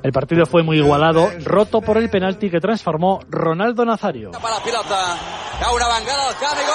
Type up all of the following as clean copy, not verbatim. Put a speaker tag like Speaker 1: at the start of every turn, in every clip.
Speaker 1: El partido fue muy igualado, roto por el penalti que transformó Ronaldo Nazario.
Speaker 2: Para la pilota, una vengada al camp i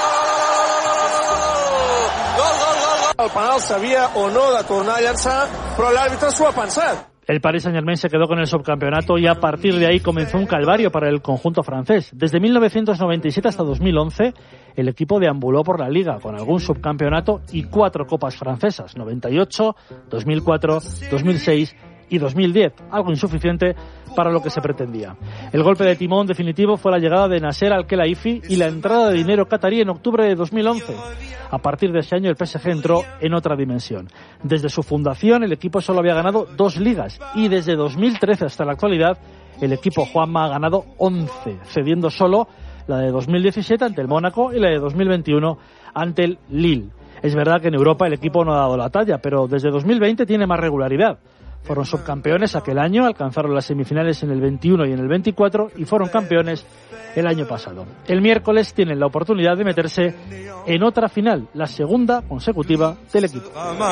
Speaker 2: gol.
Speaker 3: El penal s'havia o no de tornar a llançar, però l'àrbitre s'ho ha pensat.
Speaker 1: El Paris Saint-Germain se quedó con el subcampeonato y a partir de ahí comenzó un calvario para el conjunto francés. Desde 1997 hasta 2011, el equipo deambuló por la Liga con algún subcampeonato y 4 copas francesas, 98, 2004, 2006 y 2010, algo insuficiente para lo que se pretendía. El golpe de timón definitivo fue la llegada de Nasser Al-Khelaifi y la entrada de dinero catarí en octubre de 2011. A partir de ese año el PSG entró en otra dimensión. Desde su fundación el equipo solo había ganado 2 ligas y desde 2013 hasta la actualidad el equipo Juanma ha ganado 11, cediendo solo la de 2017 ante el Mónaco y la de 2021 ante el Lille. Es verdad que en Europa el equipo no ha dado la talla, pero desde 2020 tiene más regularidad. Fueron subcampeones aquel año, alcanzaron las semifinales en el 21 y en el 24 y fueron campeones el año pasado. El miércoles tienen la oportunidad de meterse en otra final, la segunda consecutiva del equipo.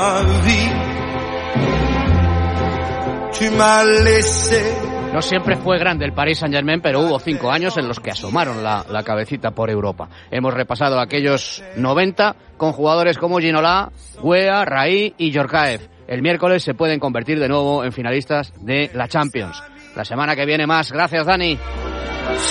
Speaker 4: No siempre fue grande el Paris Saint-Germain, pero hubo 5 años en los que asomaron la cabecita por Europa. Hemos repasado aquellos 90 con jugadores como Ginola, Guea, Raí y Djorkaeff. El miércoles se pueden convertir de nuevo en finalistas de la Champions. La semana que viene más. Gracias, Dani.